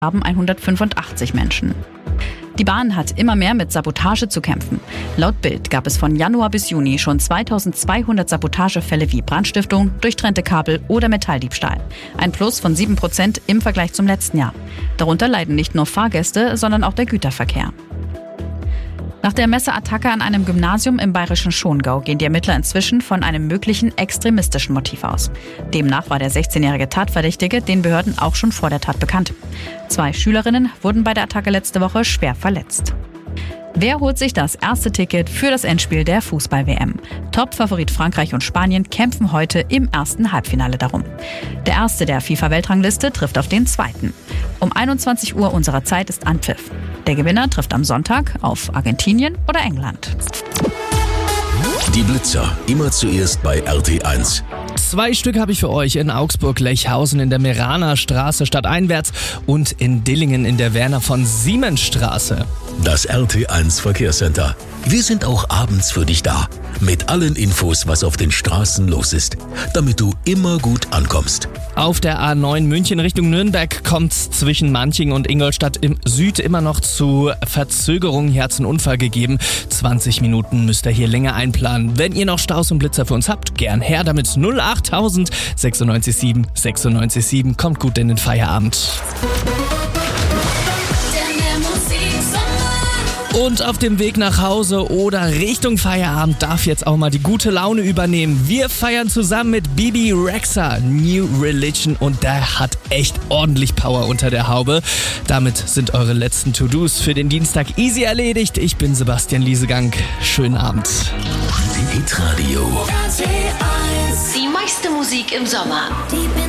starben 185 Menschen. Die Bahn hat immer mehr mit Sabotage zu kämpfen. Laut Bild gab es von Januar bis Juni schon 2200 Sabotagefälle wie Brandstiftung, durchtrennte Kabel oder Metalldiebstahl. Ein Plus von 7% im Vergleich zum letzten Jahr. Darunter leiden nicht nur Fahrgäste, sondern auch der Güterverkehr. Nach der Messerattacke an einem Gymnasium im bayerischen Schongau gehen die Ermittler inzwischen von einem möglichen extremistischen Motiv aus. Demnach war der 16-jährige Tatverdächtige den Behörden auch schon vor der Tat bekannt. 2 Schülerinnen wurden bei der Attacke letzte Woche schwer verletzt. Wer holt sich das erste Ticket für das Endspiel der Fußball-WM? Top-Favorit Frankreich und Spanien kämpfen heute im ersten Halbfinale darum. Der erste der FIFA-Weltrangliste trifft auf den zweiten. Um 21 Uhr unserer Zeit ist Anpfiff. Der Gewinner trifft am Sonntag auf Argentinien oder England. Die Blitzer, immer zuerst bei RT1. 2 Stück habe ich für euch in Augsburg-Lechhausen in der Meraner Straße stadteinwärts und in Dillingen in der Werner von Siemens Straße. Das RT1 Verkehrscenter. Wir sind auch abends für dich da. Mit allen Infos, was auf den Straßen los ist. Damit du immer gut ankommst. Auf der A9 München Richtung Nürnberg kommt es zwischen Manching und Ingolstadt im Süd immer noch zu Verzögerungen. Hier hat es einen Unfall gegeben. 20 Minuten müsst ihr hier länger einplanen. Wenn ihr noch Staus und Blitzer für uns habt, gern her damit. 08000 967 967. Kommt gut in den Feierabend. Und auf dem Weg nach Hause oder Richtung Feierabend darf jetzt auch mal die gute Laune übernehmen. Wir feiern zusammen mit Bebe Rexha, New Religion, und der hat echt ordentlich Power unter der Haube. Damit sind eure letzten To-Dos für den Dienstag easy erledigt. Ich bin Sebastian Liesegang. Schönen Abend. Hitradio. Die meiste Musik im Sommer.